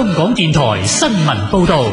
香港電台新聞報道。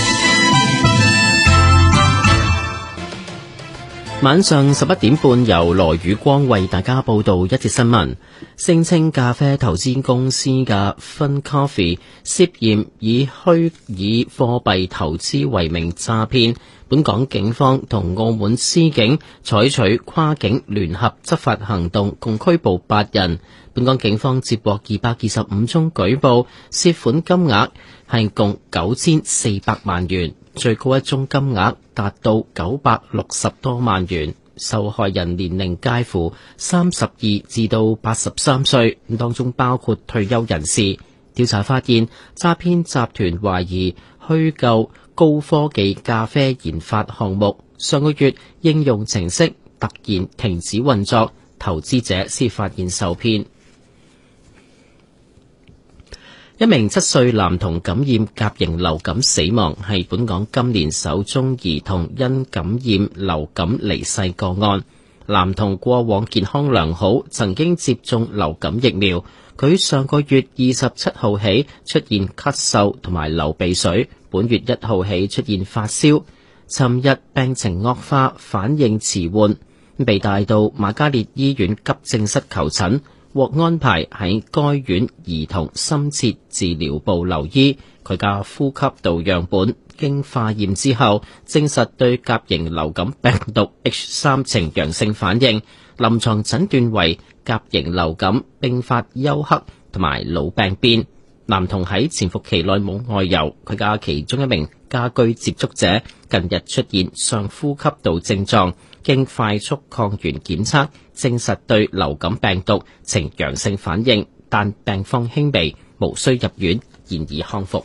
晚上11點半，由羅宇光為大家報道一節新聞。聲稱咖啡投資公司嘅 Fun Coffee 涉嫌以虛擬貨幣投資為名詐騙，本港警方同澳門司警採取跨境聯合執法行動，共拘捕8人。本港警方接獲225宗舉報，涉款金額係共9400萬元。最高一宗金額達到960多萬元，受害人年齡介乎32至到83歲，當中包括退休人士。調查發現，詐騙集團懷疑虛構高科技咖啡研發項目，上個月應用程式突然停止運作，投資者先發現受騙。一名7歲男童感染甲型流感死亡，係本港今年首宗兒童因感染流感離世個案。男童過往健康良好，曾經接種流感疫苗。佢上個月27號起出現咳嗽同埋流鼻水，本月1號起出現發燒。尋日病情惡化，反應遲緩，被帶到瑪嘉烈醫院急症室求診。獲安排喺該院兒童深切治療部留醫。佢嘅呼吸道樣本經化驗之後，證實對甲型流感病毒 H3 呈陽性反應，臨床診斷為甲型流感併發休克同埋腦病變。男童喺潛伏期內冇外遊，佢嘅其中一名家居接觸者近日出現上呼吸道症狀，經快速抗原檢測證實對流感病毒呈陽性反應，但病況輕微，無需入院，現已康復。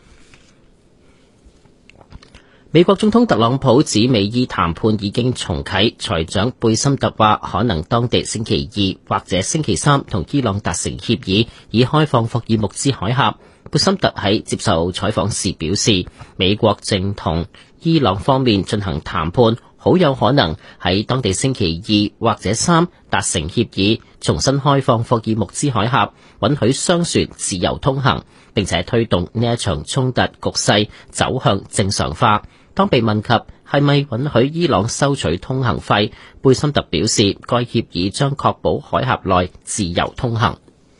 美國總統特朗普指美伊談判已經重啟，財長貝森特話可能當地星期2或者星期3同伊朗達成協議，以開放霍爾木茲海峽。貝森特喺接受採訪時表示，美國正同伊朗方面進行談判，好有可能喺當地星期2或者3達成協議，重新開放霍爾木茲海峽，允許商船自由通行，並且推動呢一場衝突局勢走向正常化。當被問及係咪允許伊朗收取通行費，貝森特表示，該協議將確保海峽內自由通行。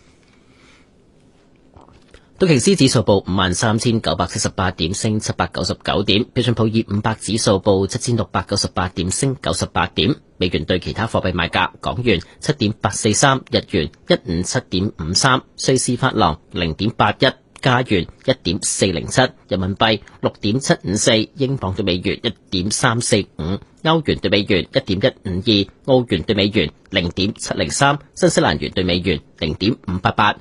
道瓊斯指數報53,978點，升799點；標準普爾500指數報7,698點，升98點。美元對其他貨幣賣價：港元7.843，日元157.53，瑞士法郎0.81。加元1.407，人民幣6.754，英鎊對美元1.345，歐元對美元1.152，澳元對美元0.703，新西蘭元對美元0.588。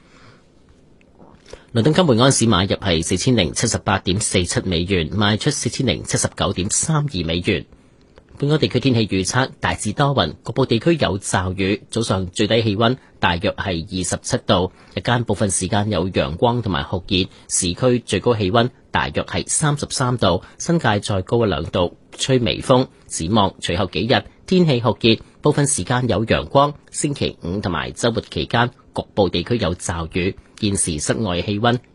倫敦金每安士買入係4078.47美元，賣出4079.32美元。本港地區天氣預測，大致多雲，局部地區有驟雨。早上最低氣溫大約係27度，日間部分時間有陽光同埋酷熱，市區最高氣溫大約係33度，新界再高1-2度，吹微風。展望隨後幾日天氣酷熱，部分時間有陽光。星期5同埋週末期間局部地區有驟雨。現時室外氣溫